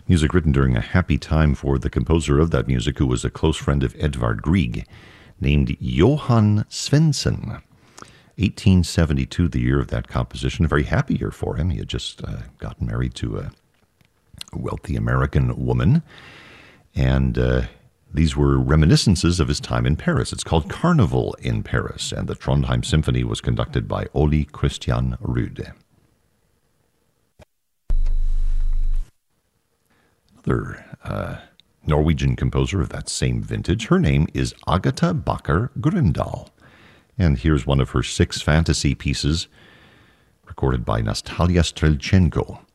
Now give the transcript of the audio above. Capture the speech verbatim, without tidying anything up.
Music written during a happy time for the composer of that music, who was a close friend of Edvard Grieg, named Johan Svensson. eighteen seventy-two, the year of that composition. A very happy year for him. He had just uh, gotten married to a wealthy American woman. And uh, these were reminiscences of his time in Paris. It's called Carnival in Paris, and the Trondheim Symphony was conducted by Ole Christian Rude. Another uh, Norwegian composer of that same vintage. Her name is Agatha Bakker Grøndahl. And here's one of her six fantasy pieces, recorded by Nastalia Strelchenko.